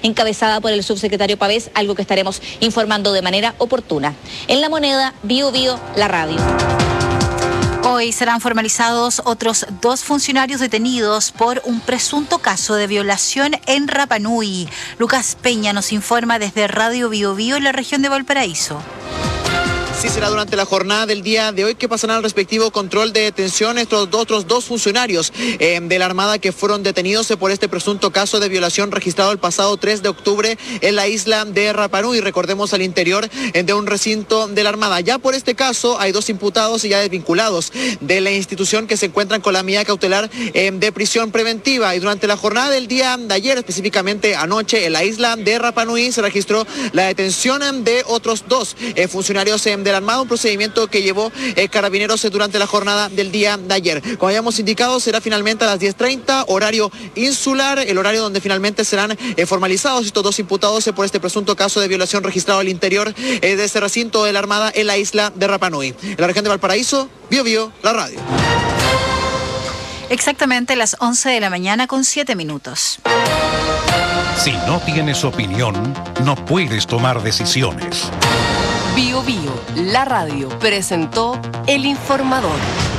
encabezada por el subsecretario Pavés, algo que estaremos informando de manera oportuna. En La Moneda, Bío Bío, la radio. Hoy serán formalizados otros 2 funcionarios detenidos por un presunto caso de violación en Rapa Nui. Lucas Peña nos informa desde Radio Bío Bío en la región de Valparaíso. Sí, será durante la jornada del día de hoy que pasarán al respectivo control de detención estos otros 2 funcionarios de la Armada que fueron detenidos por este presunto caso de violación registrado el pasado 3 de octubre en la isla de Rapa Nui, recordemos al interior de un recinto de la Armada. Ya por este caso hay 2 imputados ya desvinculados de la institución que se encuentran con la medida cautelar de prisión preventiva, y durante la jornada del día de ayer, específicamente anoche, en la isla de Rapa Nui se registró la detención de otros 2 funcionarios de la Armada, un procedimiento que llevó Carabineros durante la jornada del día de ayer. Como habíamos indicado, será finalmente a las 10:30, horario insular, el horario donde finalmente serán formalizados estos 2 imputados por este presunto caso de violación registrado al interior de ese recinto de la Armada en la isla de Rapa Nui. En la región de Valparaíso, Bío Bío, la radio. Exactamente las 11 de la mañana con 7 minutos. Si no tienes opinión, no puedes tomar decisiones. Bío Bío, la radio, presentó El Informador.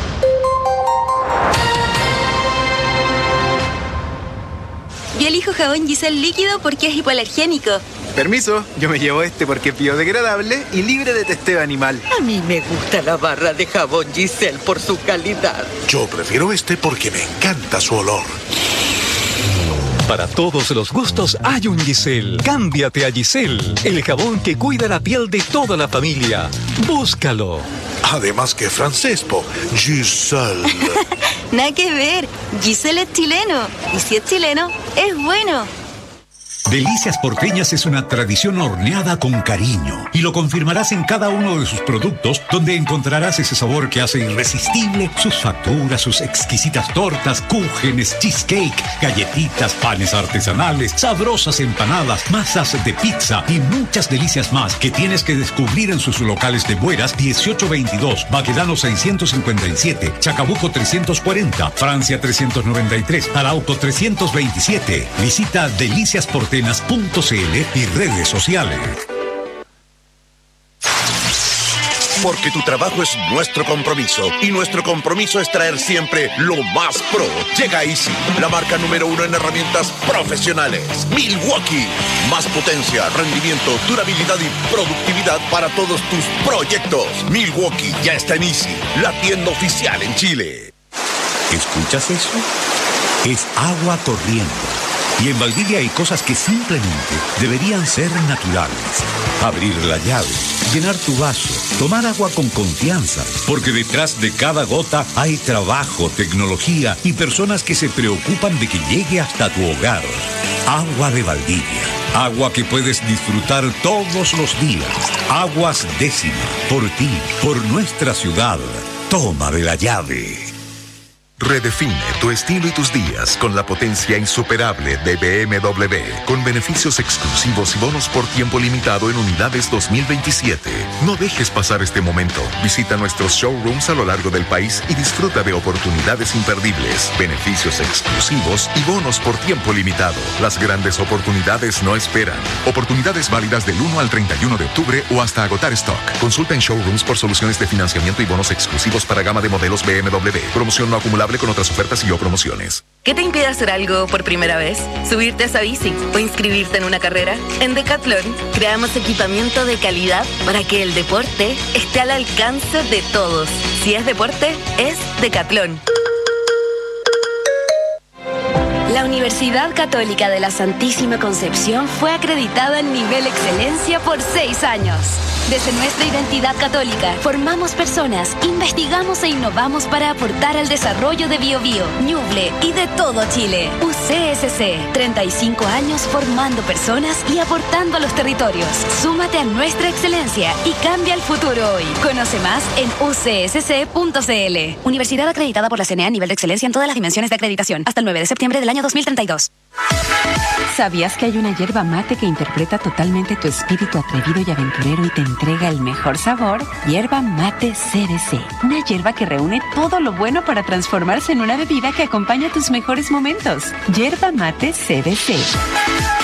Yo elijo jabón Giselle líquido porque es hipoalergénico. Permiso, yo me llevo este porque es biodegradable y libre de testeo animal. A mí me gusta la barra de jabón Giselle por su calidad. Yo prefiero este porque me encanta su olor. Para todos los gustos hay un Giselle. Cámbiate a Giselle, el jabón que cuida la piel de toda la familia. Búscalo. Además que francés, po. Giselle. Nada que ver. Giselle es chileno. Y si es chileno, es bueno. Delicias Porteñas es una tradición horneada con cariño y lo confirmarás en cada uno de sus productos, donde encontrarás ese sabor que hace irresistible sus facturas, sus exquisitas tortas, cúgenes, cheesecake, galletitas, panes artesanales, sabrosas empanadas, masas de pizza y muchas delicias más que tienes que descubrir en sus locales de Bueras 1822, Baquedano 657, Chacabuco 340, Francia 393, Arauco 327. Visita deliciasporteñas.cl y redes sociales. Porque tu trabajo es nuestro compromiso y nuestro compromiso es traer siempre lo más pro. Llega Easy, la marca número 1 en herramientas profesionales. Milwaukee, más potencia, rendimiento, durabilidad y productividad para todos tus proyectos. Milwaukee ya está en Easy, la tienda oficial en Chile. ¿Escuchas eso? Es agua corriendo. Y en Valdivia hay cosas que simplemente deberían ser naturales. Abrir la llave, llenar tu vaso, tomar agua con confianza, porque detrás de cada gota hay trabajo, tecnología y personas que se preocupan de que llegue hasta tu hogar. Agua de Valdivia. Agua que puedes disfrutar todos los días. Aguas Décima. Por ti, por nuestra ciudad. Toma de la llave. Redefine tu estilo y tus días con la potencia insuperable de BMW, con beneficios exclusivos y bonos por tiempo limitado en unidades 2027. No dejes pasar este momento. Visita nuestros showrooms a lo largo del país y disfruta de oportunidades imperdibles, beneficios exclusivos y bonos por tiempo limitado. Las grandes oportunidades no esperan. Oportunidades válidas del 1 al 31 de octubre o hasta agotar stock. Consulta en showrooms por soluciones de financiamiento y bonos exclusivos para gama de modelos BMW. Promoción no acumulable con otras ofertas y o promociones. ¿Qué te impide hacer algo por primera vez? ¿Subirte a esa bici o inscribirte en una carrera? En Decathlon creamos equipamiento de calidad para que el deporte esté al alcance de todos. Si es deporte, es Decathlon. La Universidad Católica de la Santísima Concepción fue acreditada en nivel excelencia por 6 años. Desde nuestra identidad católica, formamos personas, investigamos e innovamos para aportar al desarrollo de Biobío, Ñuble y de todo Chile. UCSC, 35 años formando personas y aportando a los territorios. Súmate a nuestra excelencia y cambia el futuro hoy. Conoce más en ucsc.cl. Universidad acreditada por la CNA a nivel de excelencia en todas las dimensiones de acreditación. Hasta el 9 de septiembre del año 2032. ¿Sabías que hay una yerba mate que interpreta totalmente tu espíritu atrevido y aventurero y te entrega el mejor sabor? Yerba mate CDC. Una yerba que reúne todo lo bueno para transformarse en una bebida que acompaña tus mejores momentos. Yerba mate CDC.